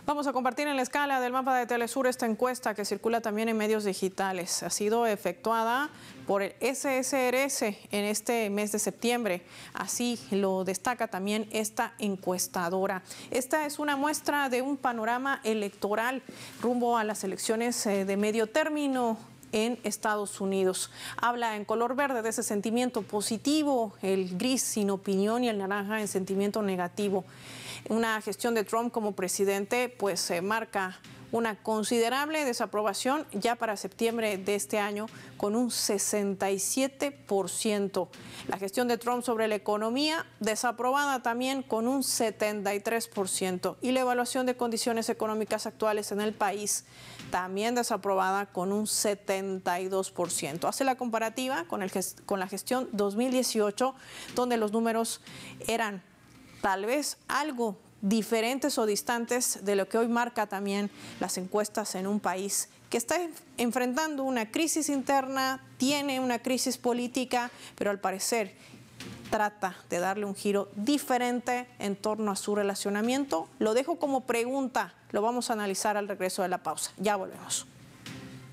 Vamos a compartir en la escala del mapa de Telesur esta encuesta que circula también en medios digitales. Ha sido efectuada por el SSRS en este mes de septiembre. Así lo destaca también esta encuestadora. Esta es una muestra de un panorama electoral rumbo a las elecciones de medio término en Estados Unidos. Habla en color verde de ese sentimiento positivo, el gris sin opinión y el naranja en sentimiento negativo. Una gestión de Trump como presidente pues marca una considerable desaprobación ya para septiembre de este año con un 67%. La gestión de Trump sobre la economía desaprobada también con un 73%. Y la evaluación de condiciones económicas actuales en el país también desaprobada con un 72%. Hace la comparativa con la gestión 2018, donde los números eran tal vez algo diferentes o distantes de lo que hoy marca también las encuestas en un país que está enfrentando una crisis interna, tiene una crisis política, pero al parecer trata de darle un giro diferente en torno a su relacionamiento. Lo dejo como pregunta, lo vamos a analizar al regreso de la pausa. Ya volvemos.